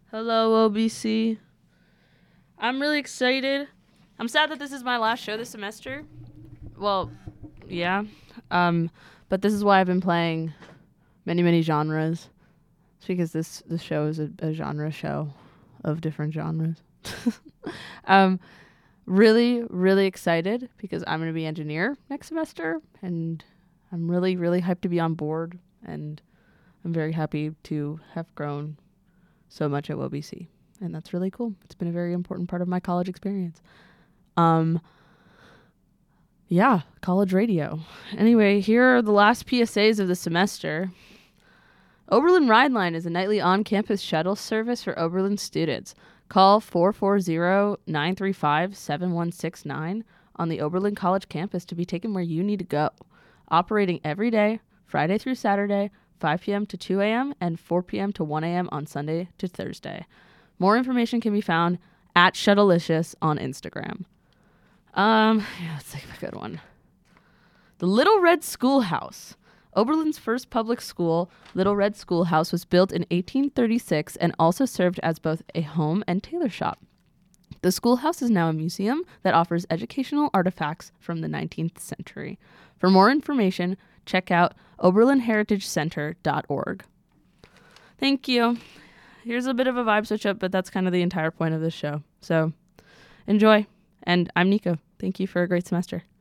Hello, OBC. I'm really excited. I'm sad that this is my last show this semester. Well, yeah. But this is why I've been playing many genres. It's because this show is a genre show of different genres. Really excited because I'm going to be engineer next semester, and I'm really hyped to be on board, and I'm very happy to have grown so much at WBC, and that's really cool. It's been a very important part of my college experience. Yeah, college radio. Anyway, here are the last PSAs of the semester. Oberlin Ride Line is a nightly on-campus shuttle service for Oberlin students. Call 440-935-7169 on the Oberlin College campus to be taken where you need to go. Operating every day, Friday through Saturday, 5 p.m. to 2 a.m. and 4 p.m. to 1 a.m. on Sunday to Thursday. More information can be found at Shuttlelicious on Instagram. Let's think of a good one. The Little Red Schoolhouse. Oberlin's first public school, Little Red Schoolhouse, was built in 1836 and also served as both a home and tailor shop. The schoolhouse is now a museum that offers educational artifacts from the 19th century. For more information, check out oberlinheritagecenter.org. Thank you. Here's a bit of a vibe switch up, but that's kind of the entire point of this show. So enjoy. And I'm Nico. Thank you for a great semester.